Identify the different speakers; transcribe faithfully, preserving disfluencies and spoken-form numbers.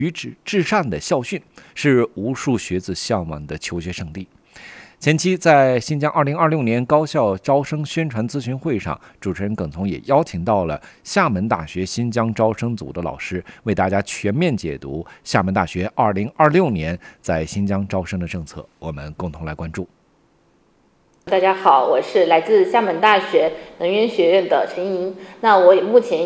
Speaker 1: 举止至善的校训，是无数学子向往的求学圣地。前期在新疆二零二六年高校招生宣传咨询会上，主持人耿从也邀请到了厦门大学新疆招生组的老师，为大家全面解读厦门大学二零二六年在新疆招生的政策。我们共同来关注。
Speaker 2: 大家好，我是来自厦门大学能源学院的陈莹。那我目前